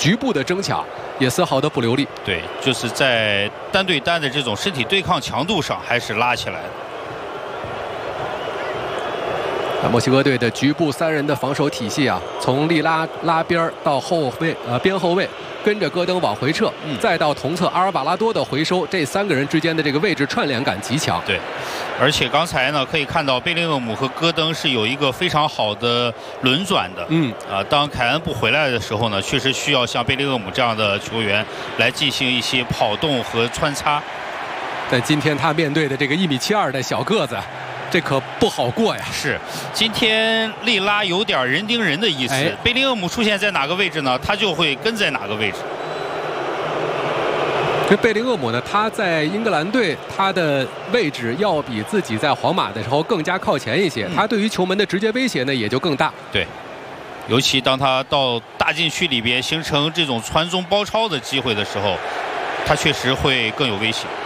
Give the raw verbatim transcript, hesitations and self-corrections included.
局部的争抢也丝毫的不留力。 对，就是在单对单的这种身体对抗强度上，还是拉起来的。 墨西哥队的局部三人的防守体系啊，从利拉拉边到后卫呃边后卫，跟着戈登往回撤，嗯、再到同侧阿尔瓦拉多的回收，这三个人之间的这个位置串联感极强。 对，而且刚才呢可以看到贝林厄姆和戈登是有一个非常好的轮转的。嗯啊，当凯恩不回来的时候呢，确实需要像贝林厄姆这样的球员来进行一些跑动和穿插。 但今天他面对的这个一米七二的小个子。 这可不好过呀！ 是，今天利拉有点人盯人的意思。哎、贝林厄姆出现在哪个位置呢？他就会跟在哪个位置。 这贝林厄姆呢，他在英格兰队他的位置要比自己在皇马的时候更加靠前一些，嗯、他对于球门的直接威胁呢也就更大。 对，尤其当他到大禁区里边形成这种传中包抄的机会的时候，他确实会更有威胁。